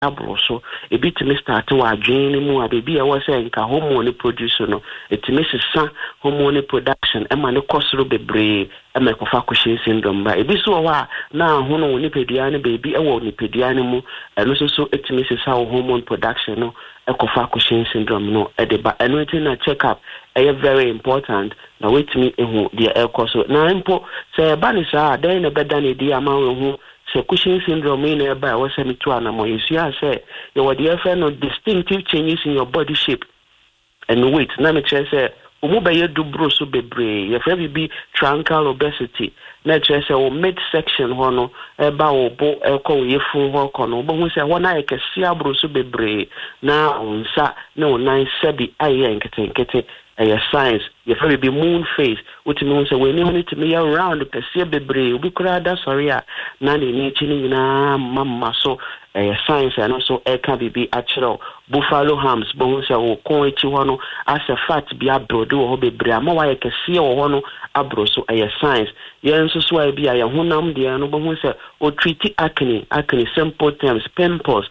abroso ebi timi start wa adwen mu a baby e wo say nka hormone produce no etimi sesa hormone production e ma ne kosoro bebre e ma kofa Cushing syndrome ba ebi so wa na hono ni pedua ne baby e wo ni pedua ne mu eno so etimi sesa hormone production no e kofa Cushing syndrome no e de ba eno na check up e very important na wetimi ehu de e koso na impo say ba ni sa den na beda ne di ama we hu se Cushing syndrome in a by was semi to animal. You see, I say, you were the effect of distinctive changes in your body shape and weight. Now, me say, Umubaye do broso bebre, your friend be truncal obesity. Nature say, midsection hono, eba obo, elko, ye full hono, but we say, one I can see a broso bebre. Now, on sa, no, nine sebi, aye, kete. Science, you probably be moon face, which means when you need to be around the perceive the brain, we could have that sorry, nanny nature, mamma, so science and also air can be actual buffalo hams, bones or coin chihuano as a fat be a brodo or be bramo, I can see or one abro, so a science. Yes, so I be a honam, the anobo or treaty acne, simple terms, pimples,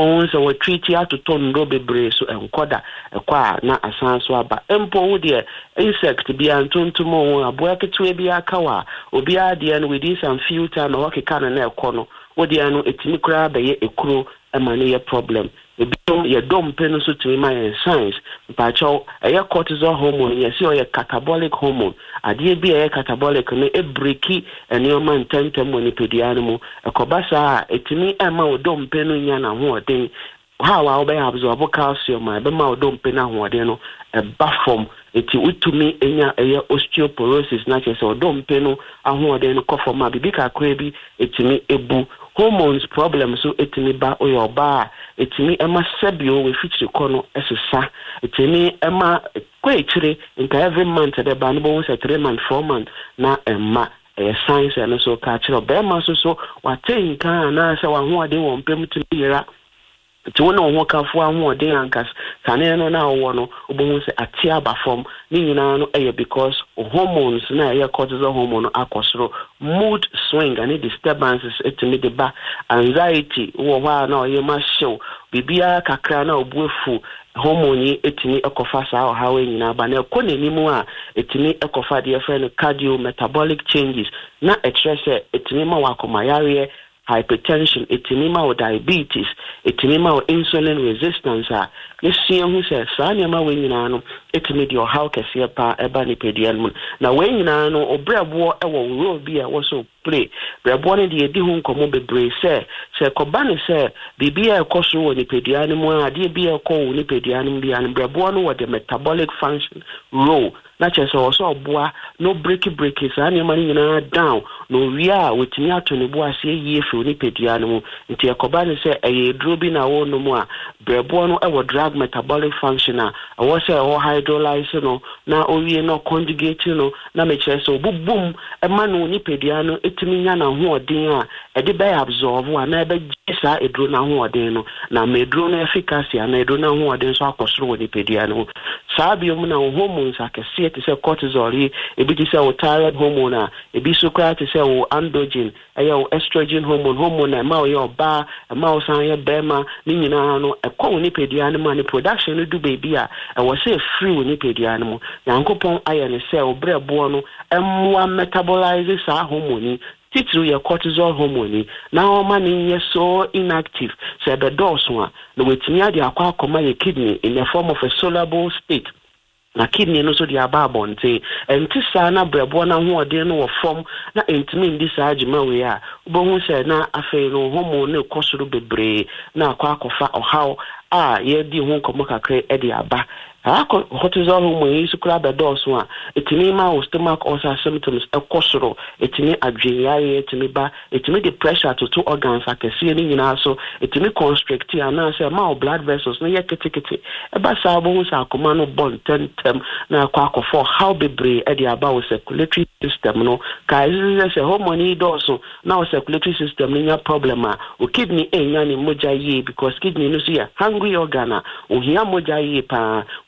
or treaty out to turn robe brace and quada, a qua, not a sans swabba, empo dear insect be antun to mo, a work it to be a kawa, or be a dear with this and few time or a can and corner, or the ano etnicra by a crew a mania problem. You don't pencil to my science, but a cortisol hormone, yes, you're a catabolic hormone. A dear be a catabolic, a breaky, and your man tentem when you pay the animal, a cobasa, a tini amount don't pen yana one thing. How I'll be absorb calcium, my bema don't pen out a bathroom. It would to me a osteoporosis, not just or don't peno, and who are then cough for my baby crabby, it to me a boo. Hormones problems so etini ba or your bar etini ema sebio we fit the corner esesa etini ema kwechire nka every month the banbo say 3 months 4 months na ema science and so catch up be ma so what think na say wa ho ade won pem tira ti wona ho kafo aho ade ankas kane no na wo no obo say atia ba form ni nyina no because hormones na cortisol hormone akosoro mood swing and disturbances etimi de ba anxiety wo na ye ma show bibia kakra na obuefu hormone etimi ekofa sa ha we nyina ba na ekonani mu a etimi ekofa de friend cardio metabolic changes na stress etimi ma wakoma yare hypertension, etinima or diabetes, etinima or insulin resistance. Yes, see who says, Sanyama winano, etimid your how can see a pa ebony pedian. Now, when you know, or bread war, will be a also play. Bread one in the Edihun Comobe Bray say, Cobani say, the beer costu ni pedianimo, a dear beer call ni pedianum, and bread one what the metabolic function role. Not just also bois, no breaky any money down, no ria with near to the bois ye for ni pedianum, until a cobani say a drobin a one no more, brebuano ever drug metabolic function, I was a hydrolyze no, now we no conjugate no, na me so boom, a man ni pediano, etimiana who are dear, a debay absorb one, never jessa a drona who are deno, now me drone efficacy and a drona who are den so acostro ni pediano. Sabium now hormones I can see it is a cortisol, a bit is a thyroid hormone, a bisocrat is a androgen, a estrogen hormone, a mao your bar, a mouse and your bema, ninano, a conipedi animal production do baby. I was say free nipedi animal, Yankopon iron cell, bread buono, and one metabolizes our hormone. Titru your cortisol hormone. Now money is so inactive. Say the dose one. The way to near the aqua your kidney in the form of a soluble state. Na kidney no so the ababon say and tisana brebona who are there no form na intimi this agima we are. Bo say na afe no hormone no kosoro bebre na akwa kofa or how ye di ho komo kakre e di aba. Cortisol hormone is crab a dose one. Etinima or stomach ulcer symptoms a kosoro, etini adriari, etiniba, etimi the pressure to two organs I can see any in also, etimi constricting and now say my blood vessels, no yakety. Eba sabo sa komano bond 10 na kwako for how be bre edi about circulatory system no. Kai is a hormone also now circulatory system no problem o kidney enya ni moja ye because kidney no see hungry organ o hia moja ye pa we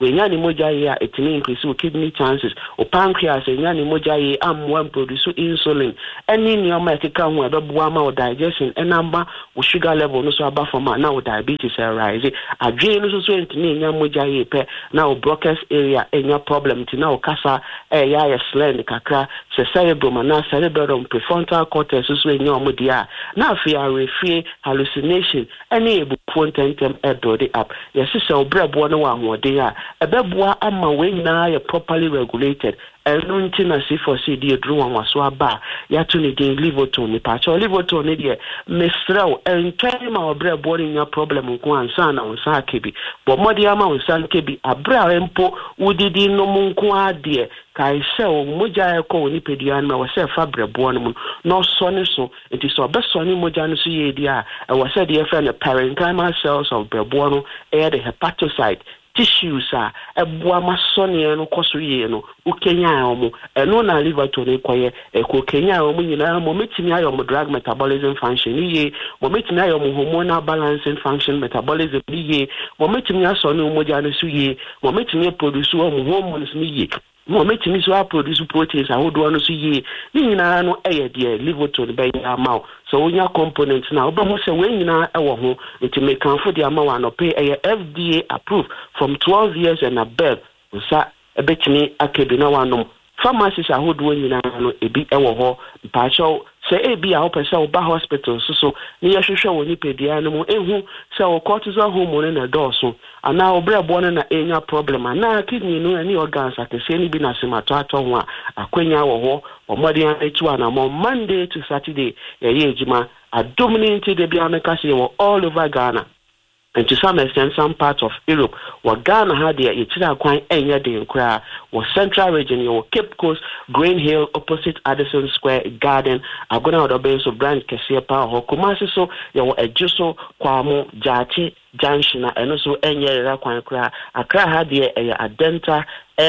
enya ni moja ye etini increase kidney chances o pancreas enya ni moja ye amwa produce insulin any nyoma ekeka ho ebeboa ma o digestion enamba o sugar level no so aba from na o diabetes rise adwe no so etini enya moja ye pe na o bronchus area enya problem ti na o kasa ya slend kakra se cerebrum na cerebellum prefrontal cortex so enya omodia na afia refie hallucination any ebupo ntentem build it up yes se obrebo no wa hoden a ebeboa ama we nyina ye properly regulated enu nti na C4C die dru wanwaso aba ya to ni den livoton ni pacho livoton ni die mesrew entwai ma obrebo ni nya problem nko ansa na onsa akebi bo modi ama onsa akebi abra empo udidi no munko ade kai se o moja ekọ oni pedua na wo se fa brebo no mu no so ne so enti so obeso ni moja no so ye dia e wo se de friend parenchymal cells of brebo no the hepatocyte tissues eboa masone no koso ye no ukenya omo eno na liver to ne koye ko kenya omo nyina mo metimi ayo mo drug metabolism function ye mo metimi ayo mo hormonal balancing function metabolism ye mo metimi aso ne moja no so ye mo metimi produce mo hormones ni ye mo metimi so produce proteins ahodo no so ye ni nyina no de liver to be amount so onya components na obo se we nyina ewo ho it make am for the amount no pay FDA approved from 12 years and above so ebetimi akebi na wanom pharmacies ahodo nyina no ebi ewo ho mpacho se ebi a opese oba hospital so ni yehwehwe woni pedia no mu ehu se o cortisol hormone na doso ana obrebo no na enya problem ana kidney no ani organs akese ni bi na semato ato ho a akwenya wo ho omodi an etu ana mo Monday to Saturday ye ejima adominate de bia meka se wo all over Ghana and to some extent some parts of Europe what Ghana had there yetira kwan enye de nkra wo central region yo Cape Coast Green Hill opposite Addison Square Garden agona odobe so branch kese pa ho Kumasi so yo ejuso kwamo jachi junction na eno so enye ra kwan kra Accra had there Adenta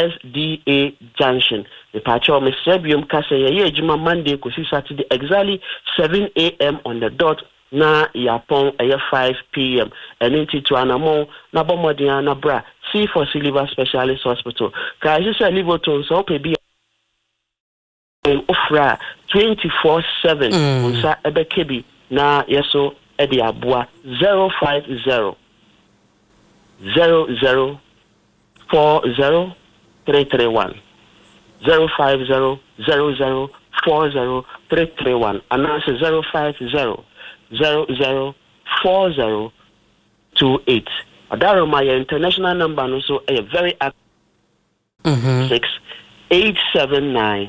SDA junction the pacho Mr. Kase ye ejuma Monday ko Saturday exactly 7 a.m. on the dot na yapon 5 p.m. and into to anamo na bomodian na bra C4C liver specialist hospital kaje se livoton so pe bi ofra 24/7 unsa ebekebi na yeso e de aboa 050 00 40 331 050 00 40 331 and now 050 004028. Adaro my international number no so a very 6879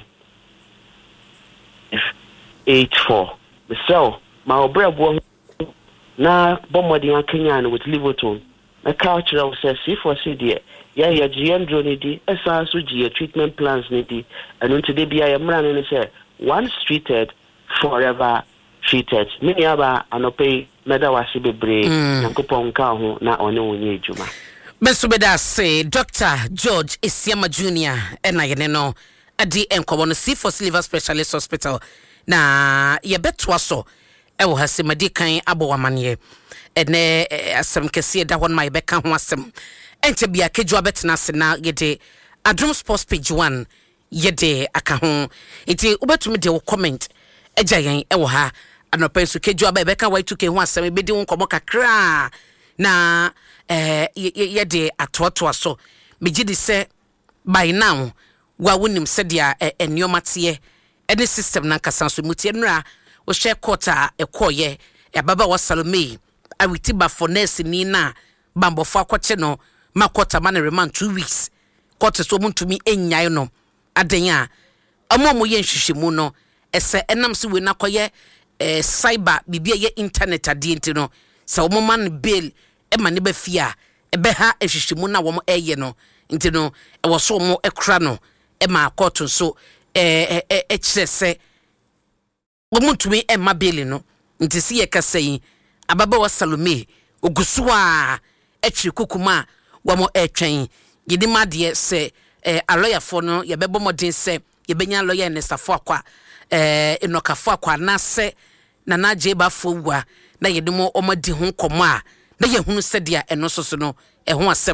84. So my obrabo na bomodi Kenya with Livoton. My cultural says C4C there. Yeah, GM drone di esa so G treatment plans nidi and unto the be I am running say once treated forever treated many aba anope meda wase bebre yankopon ka ho na one wonye adwuma beso beda say Dr. George Esiama Jr. ena yene no adi enkobo no C4C liver specialist hospital na ye betwa so e wo hase madi kan abowamane ene asem kese da won mai beka ho asem ente bia kedwa betena se na yede Adom Sports page 1 yede aka ho iti ubetumi de wo comment ejayen e wo ha anopa so kedwa ba beka Y2K ho asem bedi won komo kakra na yede atoto so megidi se by now wa wonim se dia eniomate ene system na kasa so mutie nra wo share quarter ekoye baba wa Salome awiti ba for nurse ni na bambofo akwache no makota man remand 2 weeks quarter so muntumi enyae no adenya amomo ye nhwehwemu no ese enam se we na koye cyber bibia ye internet ade enti no se wo man bail e ma ne ba fia e be ha ehwehwemu na wo eye no enti no e wo so mo ekra no e ma court so kyerese wo muntumi e ma bail no enti se ye kasai ababa wa Salome ogusuwa etri kukuma wa mo etwen gidima de se a lawyer for no ye bebo modin se ye benya lawyer ne safo akwa enokafo akwa na se na na jeba fowa na ye demo omadi ho komo a na ye hunu se dia eno soso no ho asem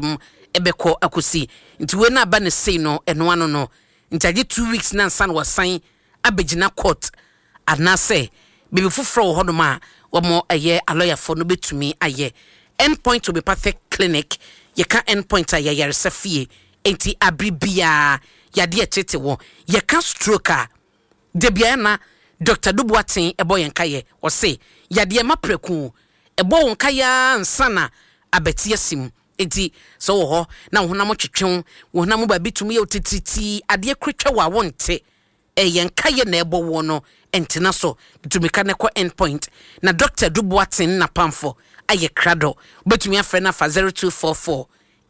ebeko akosi nti we na ba ne sei no eno ano no nti age 2 weeks na nsan wo san abegina court anase bibi fufro wo hono ma wo mo eye lawyer for no betumi aye endpoint to be perfect clinic ye ka endpoint aye yaresa fie enti abribia yade etete wo ye ka stroke a de bia na Dr. Dubuatin ebo yenkaye o se yade ma preku ebo wonkaya nsana abeti asim enti so wo ho na honam twetwen wo honam ba bitumi ye otititi ade krutwa wa wonte yenkaye na ebo wo no entina so bitumi ka ne ko endpoint na Dr. Dubuatin na pamfo aye krado betumi afre na fa 0244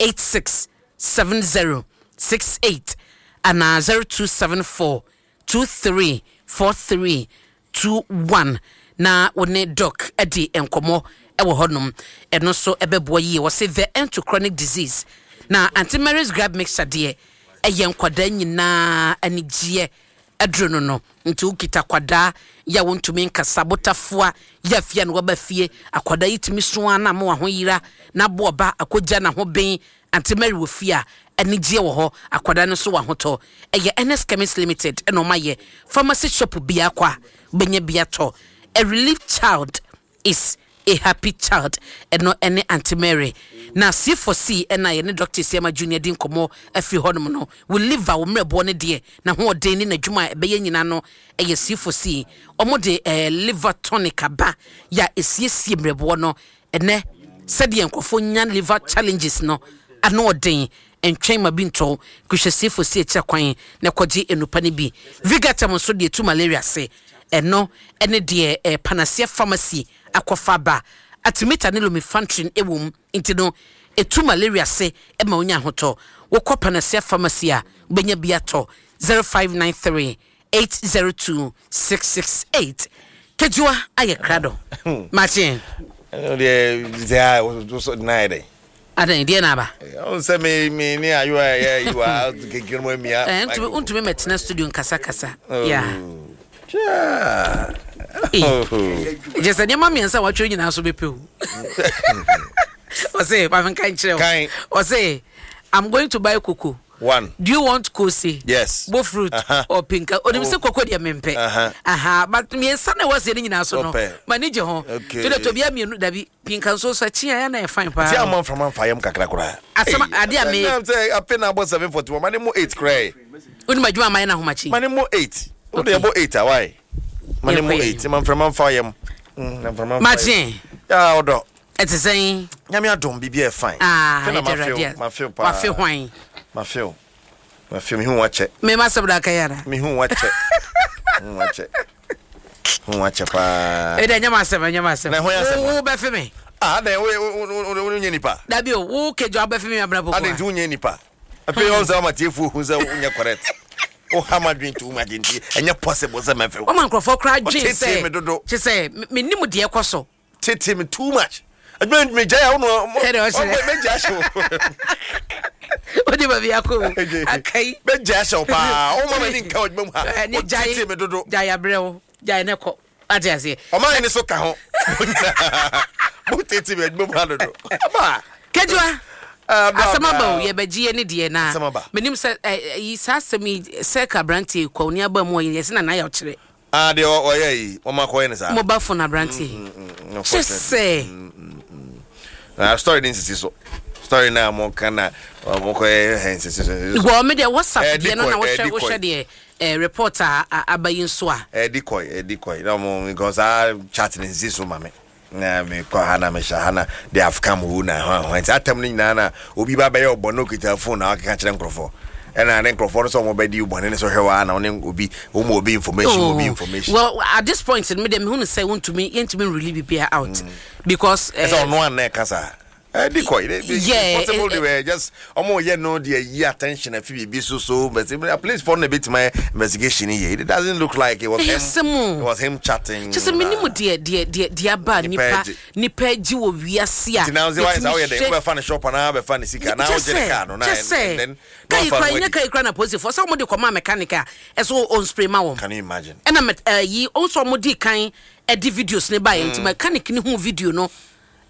867068 ana 0274 234321 na wone doc edi enkomo ewo honum eno so ebebo yi wo say the end to chronic disease na anti-Mary's grab mixture de eye nkwada nyina anigye adrono no nti ukita kwada ya wontumi nkasa botafoa ya fia no ba fie akwada yitimi so ana ma ho yira na boba akogya na ho ben anti-Mary wo fia anigye wo ho akwada no so wa hoto eye NS Chemist Limited eno maye pharmacy shop bia kwa benye bia to. A relieved child is a happy child eno ene anti-Mary na C4C ena ye ne Dr. Siama Junior din komo afri honum no will live our mrebo ne de na ho den ni na dwuma ebeye nyina no eye C4C omo de liver tonic aba ya esiesie mrebo no ene sede enkofo nyan liver challenges no ano den entwen ma binto kuhwe C4C echa kwan na kwaji enupa ne bi vigatam so de tu malaria se eno ene de Panacea pharmacy akwafa ba atimita ne lumifantrin ewum intino etu malaria se ema onya hoto wokọ Panacea pharmacy a benya biato 0593 802 668 kejua aye krado machine they was night adan die na ba on say me ni ayo you are kekirmo mi a untumi metena studio nkasa yeah just any mama and say what you na so bepu o say pa kan chire o say I'm going to buy cocoa. One. Do you want kosi? Yes. Both fruit or pink? Or do you say cocoa dia mempe? But me son was saying na so no. Manage ho. To the tobia me da bi pink so so chia na e fine pa. Tia man from fire kakra kura. Asama ade me. I'm say I pay na about 741. Mani mo 8 cry. Uni madwuma man na ho machi. Mani mo 8. O dey about 8 why? Mani mo 8. Man from fire. Na from machi. Ya odo. It is saying nyame adom bibia e fine. Ma feel pa. Wa feel hwan. Ma feel me hu wache. Me ma sabda kayara. Me hu wache. Hu wache pa. E de nyama sema. Na ho ya sema. Wo be fe me. Na we nye nipa. Da bi o wo kejo be fe me abrabo. Ade ntu nye nipa. Ape on za ma tiefu hu za unye correct. O hama dream to ma genti. Enye possible za ma fe. O man crofo cry dream say. She say me nimu de ekoso. Tete me too much. Adwen me jaya uno. Me jaya show. Odi ba bi akọ akai be jasho pa o mama ni nka odbem ha ni jai me dodo jai abrewo jai ne ko ati ase o ma ni so ka ho mo tete me odbem ha dodo ba kejua asama ba ye begie ni de na menim se yi sasemi se ka branti ko ni aba mu ye se na ya okire de o ye yi o ma ko ye ni sa mo ba fo na branti se story din sisi so story na mo kana mo ko go me de WhatsApp de no na wo hwe de reporter abayin so a decoy na mo because I chatting sisi so mame na me ko hana me shahana de afkam hu na ho atam ni na obi ba ba ye obono kita phone na aka kire nkrofo and then nkrofo so mo ba di ubone so hwe na one obi information well at this point in me dem hu say want to me really be out because so no one na kasa decoy possible they were just omo ye no the attention if you be so but please for a bit my investigation here it doesn't look like it was him chatting just a minimum dear aba nipa ji wo wiase a now the why how you dey fan shop na be fan sika now je car no na and then kai na positive for somebody come mechanic e so on spray ma wo can you imagine and yi also mo di kan e di videos ne ba enti mechanic ni hu video no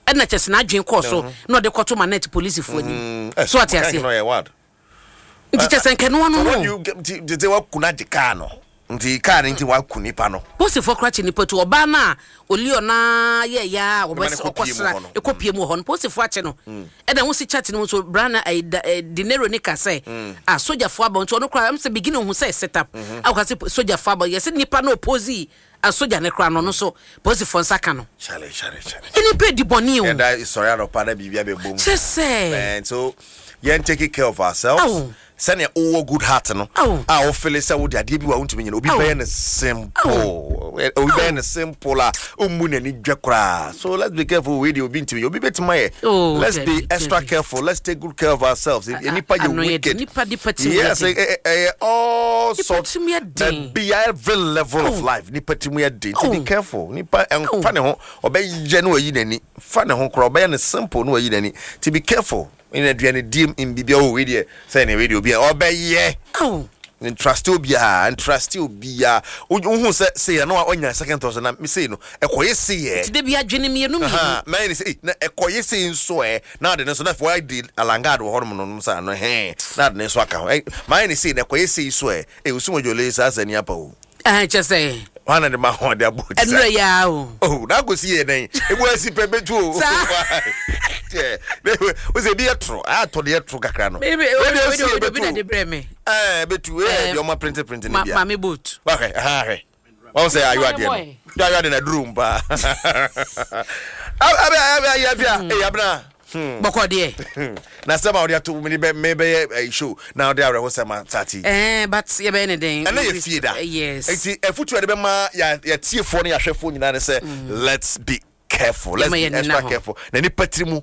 na kyese na adwen kɔ so na ɔde kɔto manet police fo ni so ati ase nti kyese nkeno no did they work kuna de car no nti car nti wa kunipa no police fo kra che nipa to oba na olio na ye ya obese okosra ekopie mu ho no police fo ache no e da wo si chat no so brana dinero ni ka say soja fo aba nti no kra am say beginning hu say set up akwa say soja fo aba yes nipa no opposi a soja ne kra no so police fo nsaka no chale any pay di boni o and that is sorry no pada bibia be bom say and so yen take care of ourselves send your all good heart no ah feel say wo dia bi wa wontumi nyina obi be na simple obi be na simple la omu na ni dwekra so let's be careful with obi ntumi obi betima ye let's be extra careful let's take good care of ourselves nipa you wicked yes all sorts be every level of life nipa timu ye dey be careful nipa enfa ne ho obeje na oyi nani fa ne ho kro obe na simple na oyi nani to be careful in a dim in bibia o we dey say na radio bia obeye and trust you bia who say no onya second thought na me say no ekoye say e de bia dwene me no me man say na ekoye say nso na de so na for I did alangad wo hono no say no na de so aka man say na ekoye say so e usum jole sa sani apa o just say one of the man on their boat that go see then it was si pebe tu yeah we say be true I told you true kakra no maybe we dey breme betu your ma print ni bia mama boot okay one say you are there in a room ba abia boko de na sama odi ato maybe a show now there we sama 30 but ye be anything and you feel that yes enti efutu de be ma ya tiefo no ya hwefo nyina ne say let's be careful let's be extra careful na ni patrimu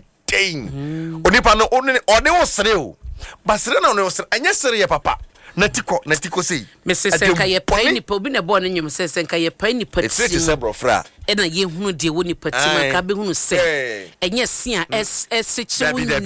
den onipa no oni wo sere o basere na oni wo sere anya sere ye papa na tiko sei Mrs. Senka ye pai ni po bi na bo na nyum Senka ye pai ni pati it's just bro fra e na ye hunu de wo ni pati ma ka be hunu se enye sia chiwu na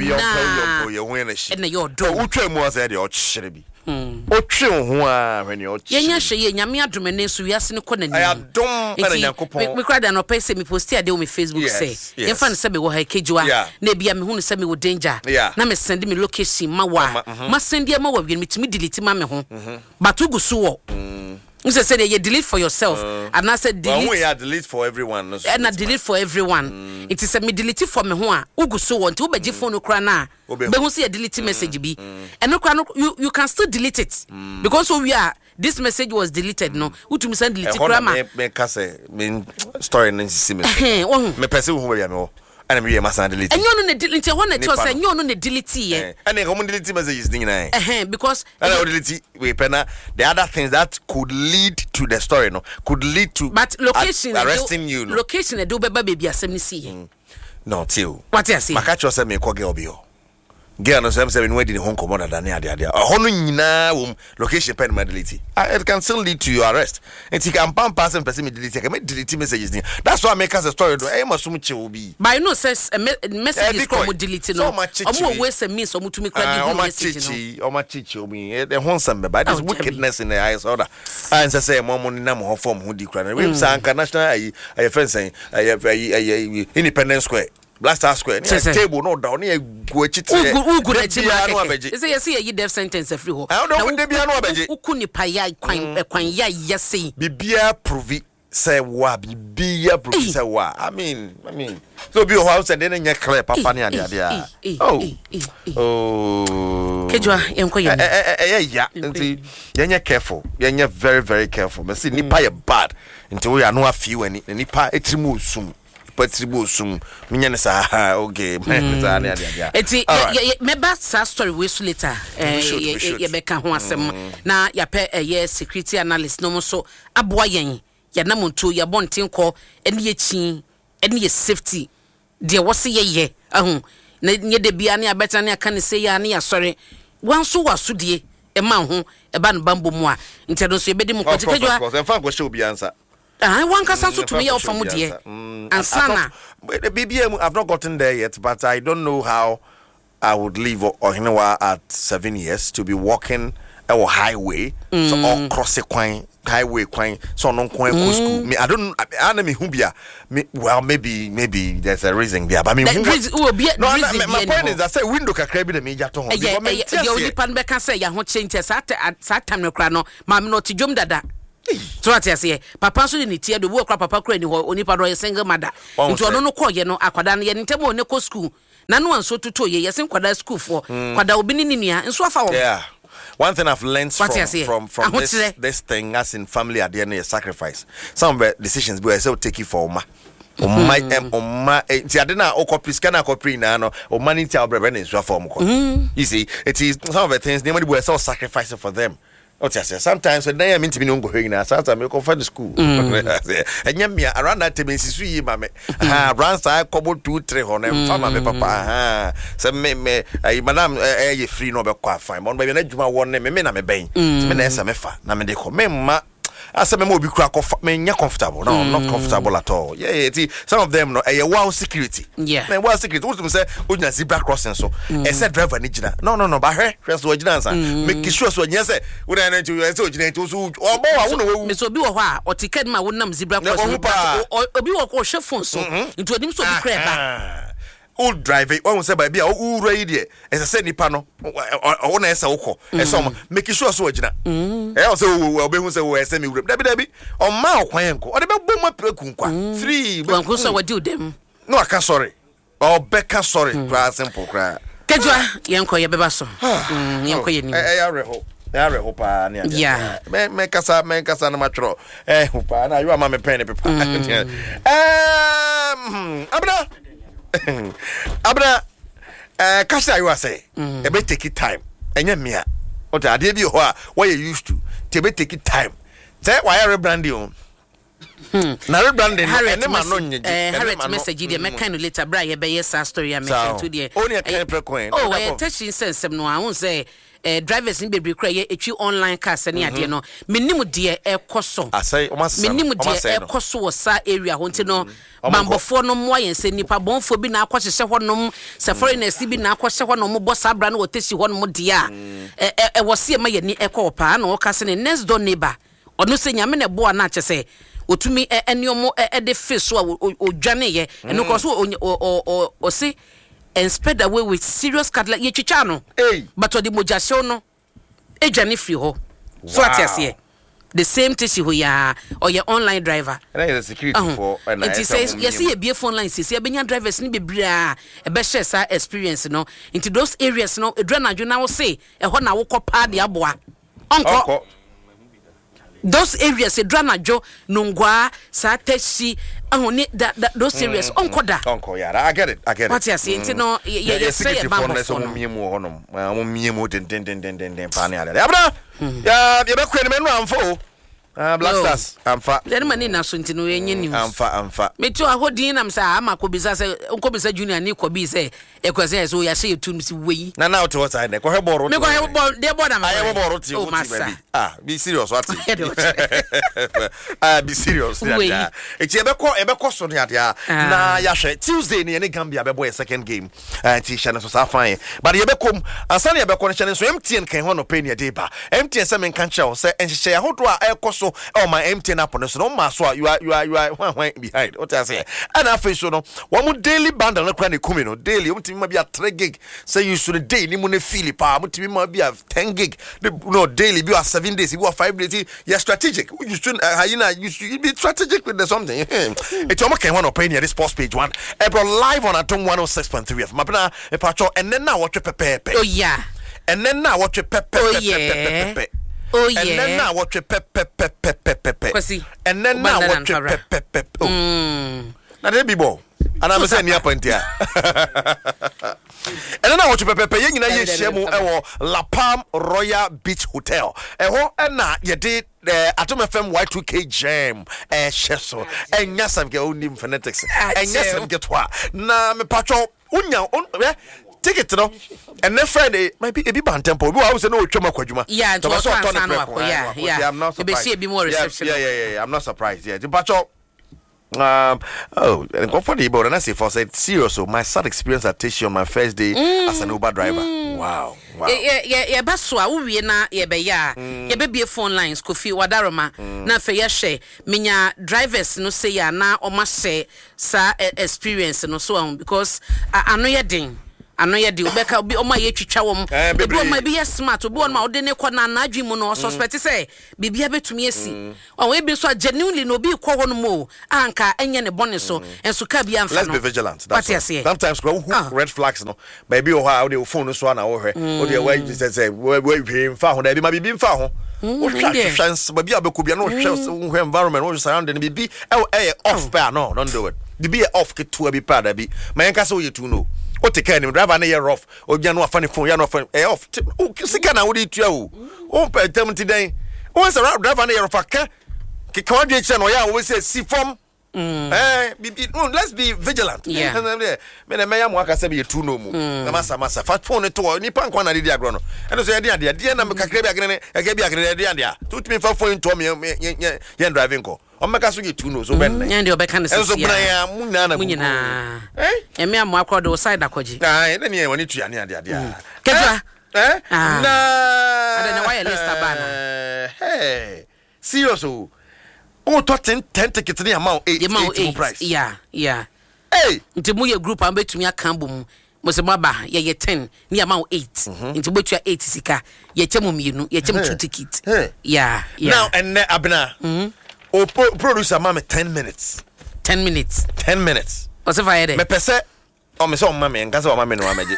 e na ye odo utwa mu ase de o kyere bi o twe ho a when you yenya hwe ye nyame adome ne so wiase ne kɔ na ni adom na Yakobon me krada no pay se me posti ade o me Facebook say ye fa no se me wo ha kejua na bia me hunu se me wo danger na me send me location ma wa ma send ma wa wi me timi delete ma me ho but ugu so wo you say you delete for yourself and I said delete we are delete for everyone no and I delete for everyone it is a me delete for me ho a ugu so wo nti wo beje phone kra na be hu say delete message bi and no kra no you can still delete it because we are this message was deleted no utumi send delete kra ma me ka say me story no see me me person who we me and me must delete and you no delete one na tell say you no delete ye and come delete messages thing na because and I delete we pena the other things that could lead to the story no could lead to but location arresting you no location e do beba baby asem ni see no till what you say maka say me ko girl bi o girl no say me wedi ni hon komoda da na ade hono nyina wo location pen ma delete it can still lead to your arrest and you can pass and person delete can delete messages that's why I make us a story do e masum che obi but you know says messages come delete no omo we say means omo tumi kwa di message no omo chichi obi e hon some but this wickedness in the eyes order and say momo ni na mo form ho di kra na we say national ay fence Independence Square Blaster Square table no down near go chite ugu na chima keke say yes ye death sentence free ho na we dey bia no abeje ukuni pa ya kwan ya yesi bibia prove say wa bibia prove say wa I mean so be how say dey nya clear papa ne ade kejua yenko yen yeah nti yenye careful yenye very very careful me see nipa ye bad nti we anu afiu ani nipa etrimu osum patribo sum minyane sa okay sa na dia eti meba sa story we so later ye beka ho asem na ya pe ye security analyst no so aboa yen ya na monto ya bonten ko ene ye chin ene ye safety de wose ye ahun na nye de bia ne abeta ne aka ne se ya ne ya sori wanso wasodie e ma ho e ba no bambo mu a ntedo so ye bedi mu ko tikejwa ko fa ko she obi ansa one can also to me off from dear and sana the BBM I've not gotten there yet but I don't know how I would leave Ohinawa at 7 years to be walking a highway so all cross the coin highway kwan so no kwan ko school me I don't me who bia me well maybe there's a reason bia but me who my point is I say window kakra bi na me jato ho because me the only pan be can say ya ho change that time no kra no ma me no tijom dada so what you say papa so ni tie do wo kra papa kra ni ho onipa do single mother into ono no call ye no akwada no ye ntemo ne ko school na no anso tuto ye yesen kwada school for kwada obi ni nua nso afa wo. Yeah, one thing I've learned from this thing as in family at the end is sacrifice. Some of the decisions we say take it for my ti adena okopri scan akopri na no o money ti obrebe na nso afa mo. You see, it is some of the things nobody will say sacrificing for them. Sometimes when I mean to be no go na sometimes me confide the school. Enya me around that time sisu yi ma me. Around say couple 2-3 honem fama me papa. Say me madam ye free no be kwa fine. But be na djuma won me na me ben. Me na esa me fa na me de ko me ma asa me mo bi kura me nya comfortable. No, I'm not comfortable at all. Yeah, some of them no wow security. Yeah. Me wow security. What say ojina zebra crossing so. E say driver ni jina. No, but hwe so ojina ansa. Make sure so nya say we na ntu say ojina ntu so obo wa wo no me so bi wo ho a o ticket ma wonam zebra crossing. Obi wo ko hwe phone so. Ntu odim so bi kra ba. Old driver when we say by bia o ura there as I said nipa no o na esa woko esa make sure so ojina o say o be hu say o esa me wura dabi o ma o kwan enko o de be bom apreku kwa free wan ko so we do them no aka sorry o beka sorry cry simple cry kejua yenko ye beba so yenko ye ni ya reho pa na ya me kasa na matro ho pa na you ama me pen pepa Abra kasha you say e be take it time enya mia o ta ade bi ho a what you used to te be take it time say why rebranding o na rebranding ene ma no nyeje Harriet message dey make kind later bra ye be yes story am make to dey only a kind precoin oh we touching sense no I won say drivers in bebre kra ye etwi online car sene ade no menim de ekoso asai o masesa menim de ekoso wo sa area ho nti no bambofo no mo ayense nipa bonfo bi na akwahye ho nom se foreigners bi na akwahye ho nom bo sabra no wotesi ho nom de a wo se ma ye ni ekopa na wo ka se ne next door neighbor ono se nyame ne bo na kyese otumi eniomo de face so odwane ye eno ko so o se and spread away with serious cattle ye chicha no but the mojasho no ejane free ho so atiase the same tissue ya or your online driver and is security for and it says yes ye be phone line say benya drivers ni bebra e be share sa experience no into those areas no edranadwo na wo say e ho na wo kopa de aboa onko those areas edranadwo nungwa sa tashi ahoni those areas onko yeah I get it what you say no you say about so miemu honom mo miemu den pa ne ale abra ya be kwene menu amfo Black Stars amfa then mani na so ntino yenye news amfa me to ahodin nam sa ama ko bisa se onko bisa junior ni ko bi se e ko se so ya se tu msi weyi na out what side ko heboro me ko heboro de boda ma I heboro ti o ti baby be serious what be serious ya e ti e be ko so ya na ya hwe Tuesday ni Gambia be boy second game ti shana so sa fine but ye be kom ansane ye be ko ne so MTN kan ho no pay ne dey ba MTN se men kan che se enhye ya hodo a e ko so oh my MTN app no ma so you are behind what I say and after so no one daily bundle no kra ne kumi no daily mutimi ma bia 3 gig say you should daily mu ne feel pa mutimi ma bia 10 gig no daily be 7 days be 5 days you strategic you should you should be strategic with the something it's almost can one opinion this sports page one bro live on Atom 106.3 FM mapna e pacho and then now watch pepe oh yeah and then now watch pepe oh yeah oh yeah. And then now watch pepe. And then now watch pepe. Now they be bo. And I'm saying near point here. And then I watch pepe. You know you share mo La Palm Royal Beach Hotel. And na you did Atom FM Y2K jam sheso. And yes I'm get only phonetics. And yes I'm get what. Na me patcho unya take it no and then Friday might be a bit tempo we always know choma kwadwuma yeah I'm not surprised be more reception yeah I'm not surprised yeah pacho and go for the board and I say for said serious so my sad experience at Tashi on my first day as an Uber driver Wow. ye baso a wo wie na ye be ya ye be bie phone lines Kofi Wadaroma na fe ye hwe menya drivers no say ya na o ma share sa experience no so because ano ye den obeka obi o ma ye twitwa wom obi o ma bi ye smart obi o ma ode ne ko na adwi mu no suspect say bibia betumi asi o we bi so genuinely no bi ko ho no mo anka enye ne bone so enso ka bi amfa no. Let's be vigilant. Sometimes red flags no baby o ha o de phone so na wo hwe o de we say we mfa ho da bi ma bibi mfa ho o chance baby abeku bia no hwe environment o surround the bibi off pa no don't do it bibi off ke to bi pa da bi ma yanka say o ye tu no o take care him driver na ye rough o bia no afane phone ya no afane off sika na wo de tua o pe tem ti den o say driver na ye rough ka ka dwe che no ya wo say si from let's be vigilant. Me na me ya mo aka say be tu no mu na masa fa phone to ni pa nkwa na de agro no eno so ye de na me kakra bi agene e ga bi agene de to me fa phone to me ye driving ko o meka so ye tu no so ben ne de obeka na so bra ya mu nyina e me am akọ de side akọji na ne ye woni tu ya ne ade keja na ada na why list abana hey serious oh to 10 tickets ni amount 8 price yeah hey nti mu ye group am betumi aka bom mo se baba ye 10 ni amount 8 nti betua 8 sika ye chemu mienu ye chemu 2 tickets yeah now and abna producer mama 10 minutes what's if I had me pese o me so mama en kasa o mama no amaje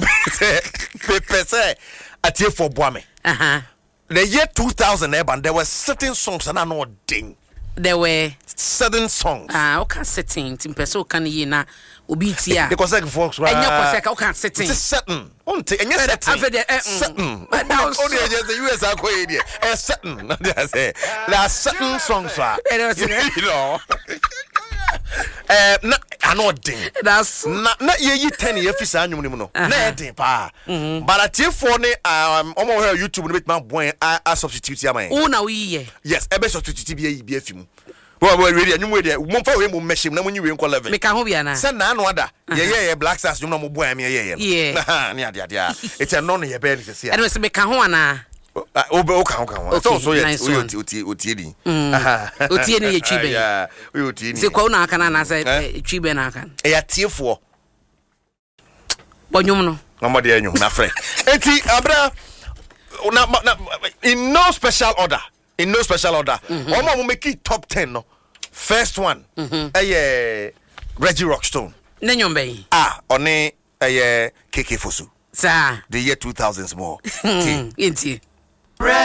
pese atie for boame the year 2000 there were certain songs and I know ding. There were certain songs. Okay, setting. Timpeso can ye na obitia. Because like folks, and you can setting. It's certain. And you certain. But now only just the US are quite here. Certain. There are certain songs. You know. I know ding. That's not ye 10 years fisa anyum no. Na ding pa. But atie for ne omo YouTube no betma boy a substitute ya man. Oh na we yes, e be substitute bi afimu. Well, really, anyum we dey mo fa we mo machine na mo nyi we nko level. Me ka ho bia na. Say na no ada. Ye Black Stars no mo boy me ye. Yeah. Na ade it's a no ye be ni se. And we say me ka ho ana. So yes, uti di. Uti ni ye twibe. Yeah, we uti ni. Se kwa una aka na say twibe na aka. E ya tiefo. Bonyum no. Mama de anyum na frɛ. Enti abra in no special order. Omo mo make it top 10 no. First one. Reggie Rockstone. Nenyom be. One KK Fosu. Sa. The year 2000s more. Enti.